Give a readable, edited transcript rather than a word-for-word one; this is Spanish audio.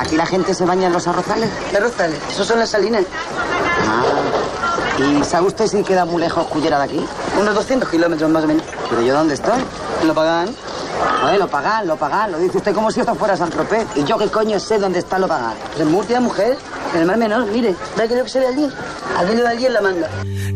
¿Y la gente se baña en los arrozales? ¿Qué arrozales? Esos son las salinas. Ah. ¿Y sabe usted si queda muy lejos Cullera de aquí? Unos 200 kilómetros más o menos. ¿Pero yo dónde estoy? ¿Lo pagan? Oye, lo pagan. Lo dice usted como si esto fuera Saint-Tropez. ¿Y yo qué coño sé dónde está lo pagan? Pues en Murcia, mujer. En el Mar Menor, mire. ¿Ve que lo que se ve allí? Aquello de allí en la manga.